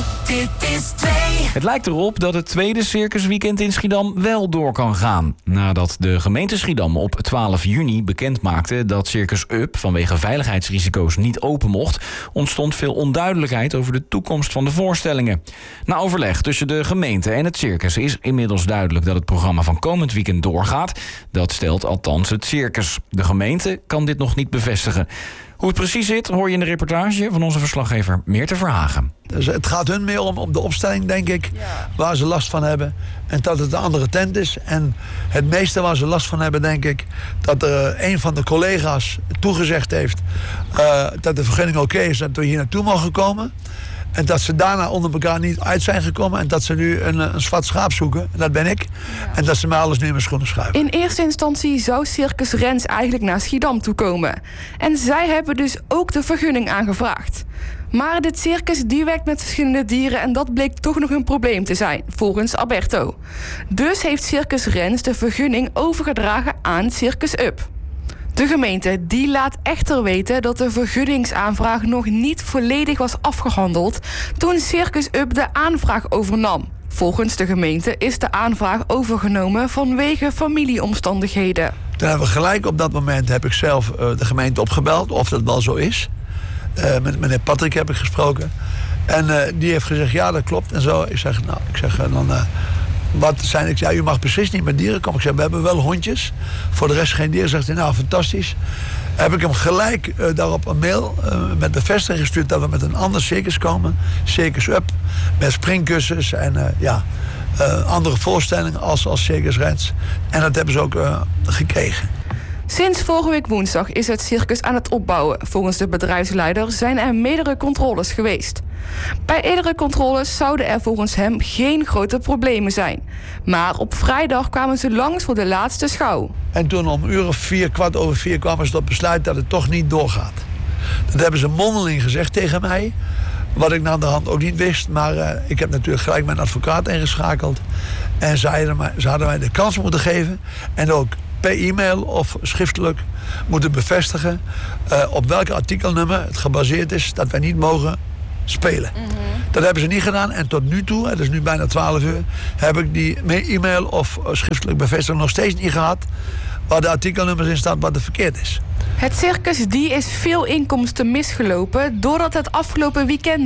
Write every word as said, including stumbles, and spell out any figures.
dit is twee. Het lijkt erop dat het tweede circusweekend in Schiedam wel door kan gaan. Nadat de gemeente Schiedam op twaalf juni bekend maakte dat Circus Up vanwege veiligheidsrisico's niet open mocht, ontstond veel onduidelijkheid over de toekomst van de voorstellingen. Na overleg tussen de gemeente en het circus is inmiddels duidelijk dat het programma van komend weekend doorgaat. Dat stelt althans het circus. De gemeente kan dit nog niet bevestigen. Hoe het precies zit, hoor je in de reportage van onze verslaggever Meerte Verhagen. Dus het gaat hun meer om, om de opstelling, denk ik, ja. Waar ze last van hebben. En dat het een andere tent is. En het meeste waar ze last van hebben, denk ik, dat er een van de collega's toegezegd heeft uh, dat de vergunning oké is, dat we hier naartoe mogen komen. En dat ze daarna onder elkaar niet uit zijn gekomen. En dat ze nu een, een zwart schaap zoeken. En dat ben ik. Ja. En dat ze mij alles nu in mijn schoenen schuiven. In eerste instantie zou Circus Rens eigenlijk naar Schiedam toe komen. En zij hebben dus ook de vergunning aangevraagd. Maar dit circus die werkt met verschillende dieren en dat bleek toch nog een probleem te zijn, volgens Alberto. Dus heeft Circus Rens de vergunning overgedragen aan Circus Up. De gemeente die laat echter weten dat de vergunningsaanvraag nog niet volledig was afgehandeld toen Circus Up de aanvraag overnam. Volgens de gemeente is de aanvraag overgenomen vanwege familieomstandigheden. Toen hebben we gelijk op dat moment heb ik zelf uh, de gemeente opgebeld of dat wel zo is. Uh, met meneer Patrick heb ik gesproken. En uh, die heeft gezegd ja dat klopt en zo. Ik zeg nou, ik zeg dan... Uh, Wat zijn ik? Ja, u mag precies niet met dieren komen. Ik zeg, we hebben wel hondjes. Voor de rest geen dieren. Zegt hij, nou, fantastisch. Heb ik hem gelijk uh, daarop een mail uh, met bevestiging gestuurd dat we met een ander circus komen. Circus Up. Met springkussens en uh, ja, uh, andere voorstellingen als, als Circus Rens. En dat hebben ze ook uh, gekregen. Sinds vorige week woensdag is het circus aan het opbouwen. Volgens de bedrijfsleider zijn er meerdere controles geweest. Bij eerdere controles zouden er volgens hem geen grote problemen zijn. Maar op vrijdag kwamen ze langs voor de laatste schouw. En toen om uur of vier, kwart over vier, kwamen ze tot besluit dat het toch niet doorgaat. Dat hebben ze mondeling gezegd tegen mij. Wat ik naar de hand ook niet wist. Maar uh, ik heb natuurlijk gelijk mijn advocaat ingeschakeld. En zeiden mij, ze hadden mij de kans moeten geven. En ook per e-mail of schriftelijk moeten bevestigen uh, op welke artikelnummer het gebaseerd is dat wij niet mogen spelen. Mm-hmm. Dat hebben ze niet gedaan en tot nu toe, het is nu bijna twaalf uur, heb ik die e-mail of schriftelijk bevestiging nog steeds niet gehad waar de artikelnummers in staan wat er verkeerd is. Het circus die is veel inkomsten misgelopen doordat het afgelopen weekend